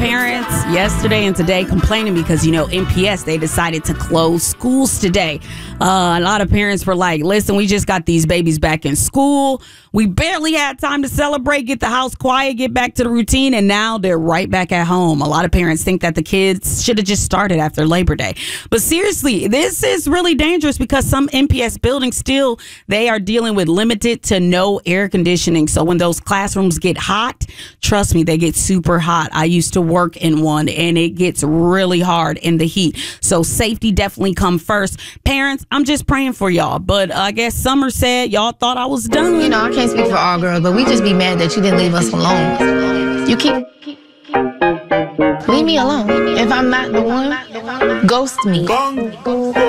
parents yesterday and today complaining because, MPS, they decided to close schools today. A lot of parents were like, listen, we just got these babies back in school. We barely had time to celebrate, get the house quiet, get back to the routine, and now they're right back at home. A lot of parents think that the kids should have just started after Labor Day. But seriously, this is really dangerous because some MPS buildings still, they are dealing with limited to no air conditioning. So when those classrooms get hot, trust me, they get super hot. I used to work in one, and it gets really hard in the heat. So safety definitely come first. Parents, I'm just praying for y'all. But I guess Summer said y'all thought I was done. I can't speak for all girls, but we just be mad that you didn't leave us alone. You keep... Leave me alone. If I'm not the one, ghost me.